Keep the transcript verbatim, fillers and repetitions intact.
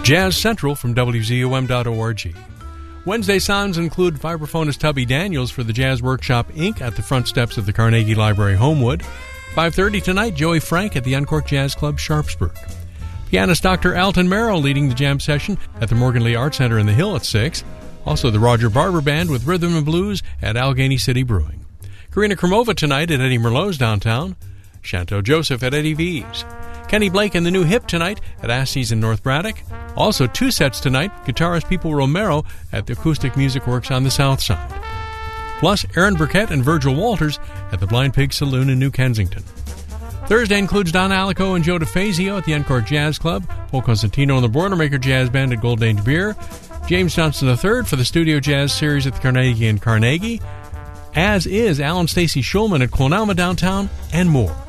Jazz Central from W Z O M dot org. Wednesday sounds include vibraphonist Tubby Daniels for the Jazz Workshop Incorporated at the front steps of the Carnegie Library, Homewood. five thirty tonight, Joey Frank at the Uncorked Jazz Club, Sharpsburg. Pianist Doctor Alton Merrill leading the jam session at the Morgan Lee Art Center in the Hill at six. Also, the Roger Barber Band with Rhythm and Blues at Allegheny City Brewing. Karina Kromova tonight at Eddie Merlot's downtown. Shanto Joseph at Eddie V's. Kenny Blake and the New Hip tonight at Assey's in North Braddock. Also, two sets tonight, guitarist People Romero at the Acoustic Music Works on the South Side. Plus, Aaron Burkett and Virgil Walters at the Blind Pig Saloon in New Kensington. Thursday includes Don Alico and Joe DeFazio at the Uncorked Jazz Club, Paul Cosentino and the Boilermaker Jazz Band at Gold Dange Beer, James Johnson the third for the Studio Jazz Series at the Carnegie in Carnegie, as is Alan Stacy Schulman at Clonalma Downtown, and more.